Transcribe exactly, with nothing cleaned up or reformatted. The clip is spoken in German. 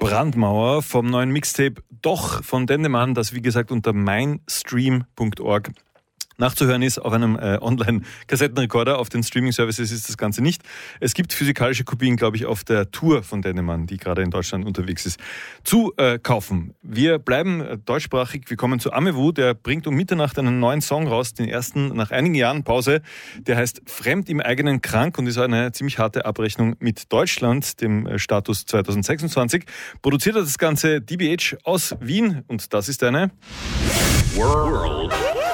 Brandmauer vom neuen Mixtape Doch von Dendemann, das wie gesagt unter meinstream punkt org nachzuhören ist. Auf einem äh, Online-Kassettenrekorder. Auf den Streaming-Services ist das Ganze nicht. Es gibt physikalische Kopien, glaube ich, auf der Tour von Dendemann, die gerade in Deutschland unterwegs ist, zu äh, kaufen. Wir bleiben äh, deutschsprachig. Wir kommen zu Amewu. Der bringt um Mitternacht einen neuen Song raus, den ersten nach einigen Jahren Pause. Der heißt Fremd im eigenen Krank und ist eine ziemlich harte Abrechnung mit Deutschland, dem äh, Status zwanzig sechsundzwanzig. Produziert hat das Ganze D B H aus Wien und das ist eine World